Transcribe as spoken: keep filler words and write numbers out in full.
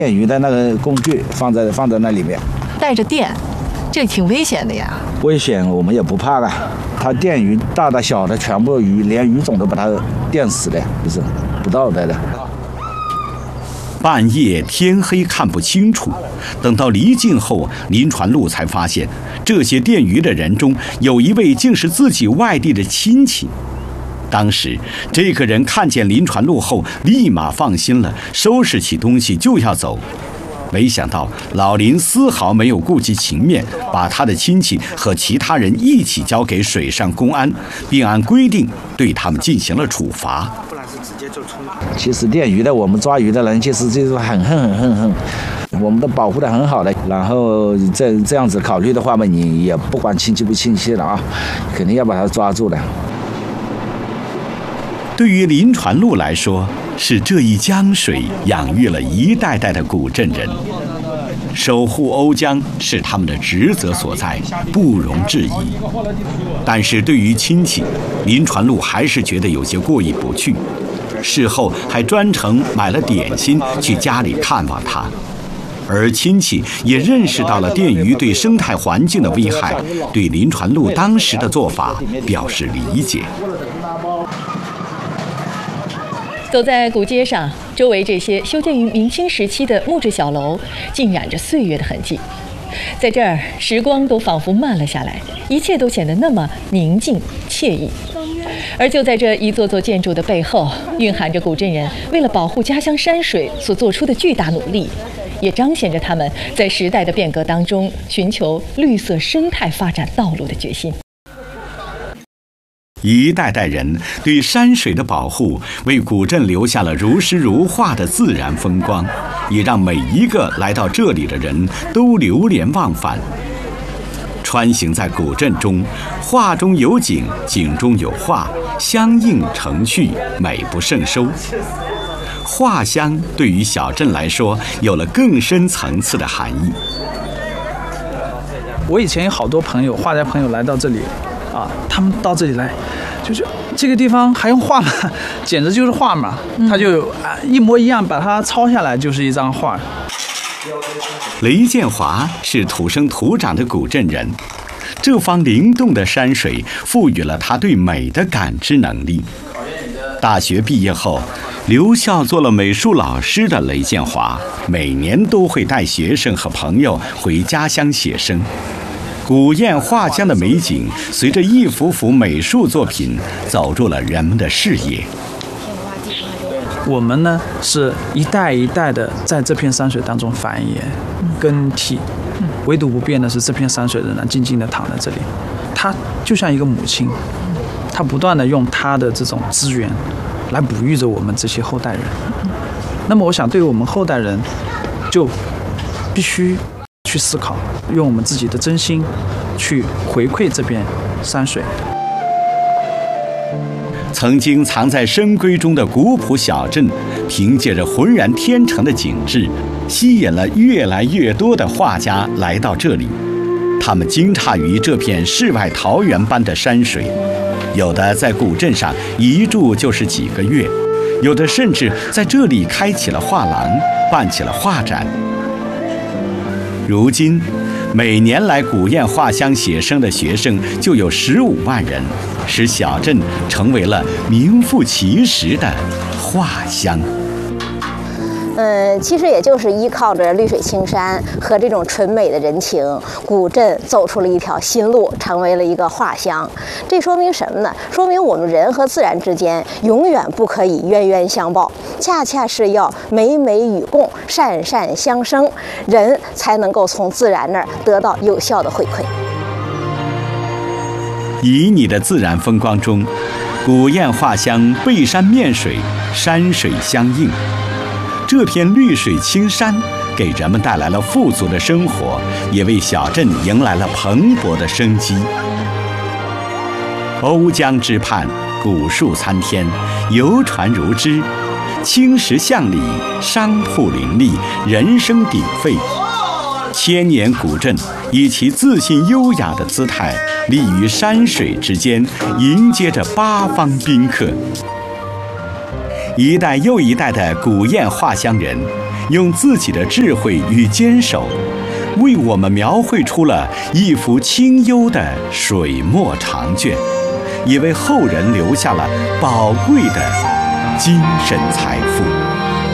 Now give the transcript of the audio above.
电鱼的那个工具放在放在那里面， 带着电，这挺危险的呀。 危险我们也不怕啊，它电鱼大的小的全部鱼，连鱼种都把它电死的，就是不道德的。 半夜天黑看不清楚，等到离境后，林传禄才发现，这些电鱼的人中有一位竟是自己外地的亲戚。当时，这个人看见林传禄后，立马放心了，收拾起东西就要走。没想到老林丝毫没有顾及情面，把他的亲戚和其他人一起交给水上公安，并按规定对他们进行了处罚。 其实电鱼的，我们抓鱼的人其实就是很恨很恨恨，我们都保护得很好的。然后这这样子考虑的话嘛，你也不管亲戚不亲戚了啊，肯定要把他抓住的。 对于林传禄来说，是这一江水养育了一代代的古镇人，守护瓯江是他们的职责所在，不容置疑。但是对于亲戚，林传禄还是觉得有些过意不去，事后还专程买了点心去家里看望他。而亲戚也认识到了电鱼对生态环境的危害，对林传禄当时的做法表示理解。 走在古街上，周围这些修建于明清时期的木质小楼，浸染着岁月的痕迹。在这儿，时光都仿佛慢了下来，一切都显得那么宁静惬意。而就在这一座座建筑的背后，蕴含着古镇人为了保护家乡山水所做出的巨大努力，也彰显着他们在时代的变革当中寻求绿色生态发展道路的决心。 一代代人对山水的保护，为古镇留下了如诗如画的自然风光，也让每一个来到这里的人都流连忘返。穿行在古镇中，画中有景，景中有画，相映成趣，美不胜收。画乡对于小镇来说，有了更深层次的含义。 我以前有好多朋友，画家朋友来到这里。啊，他们到这里来，就是这个地方还用画吗？简直就是画嘛！他就啊一模一样，把它抄下来就是一张画。 雷建华是土生土长的古镇人，这方灵动的山水赋予了他对美的感知能力。大学毕业后，留校做了美术老师的雷建华，每年都会带学生和朋友回家乡写生。古堰画乡的美景，随着一幅幅美术作品走入了人们的视野。 我们呢是一代一代的在这片山水当中繁衍、更替，唯独不变的是这片山水仍然静静地躺在这里。它就像一个母亲，它不断地用它的这种资源来哺育着我们这些后代人。那么我想，对于我们后代人，就必须去思考，用我们自己的真心去回馈这片山水。 曾经藏在深闺中的古朴小镇，凭借着浑然天成的景致，吸引了越来越多的画家来到这里。他们惊诧于这片世外桃源般的山水，有的在古镇上一住就是几个月，有的甚至在这里开启了画廊，办起了画展。如今，每年来古堰画乡写生的学生就有十五万人，使小镇成为了名副其实的画乡。 嗯，其实也就是依靠着绿水青山和这种纯美的人情，古镇走出了一条新路，成为了一个画乡。这说明什么呢？说明我们人和自然之间永远不可以冤冤相报，恰恰是要美美与共，善善相生，人才能够从自然那儿得到有效的回馈。 旖旎的自然风光中，古堰画乡背山面水，山水相映。这片绿水青山给人们带来了富足的生活，也为小镇迎来了蓬勃的生机。瓯江之畔，古树参天，游船如织，青石巷里，商铺林立，人声鼎沸。千年古镇以其自信优雅的姿态，立于山水之间，迎接着八方宾客。一代又一代的古堰画乡人， 用自己的智慧与坚守，为我们描绘出了一幅清幽的水墨长卷，也为后人留下了宝贵的精神财富。